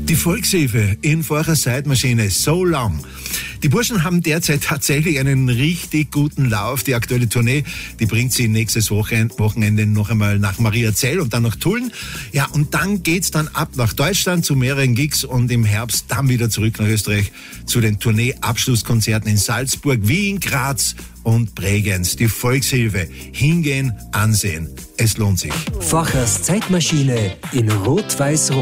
Die Volkshilfe in Forcher Zeitmaschine, So Long. Die Burschen haben derzeit tatsächlich einen richtig guten Lauf. Die aktuelle Tournee, die bringt sie nächstes Wochenende noch einmal nach Mariazell und dann nach Tulln. Ja, und dann geht's dann ab nach Deutschland zu mehreren Gigs und im Herbst dann wieder zurück nach Österreich zu den Tournee-Abschlusskonzerten in Salzburg, Wien, Graz und Bregenz. Die Volkshilfe. Hingehen, ansehen. Es lohnt sich. Forchers Zeitmaschine in Rot-Weiß-Rot.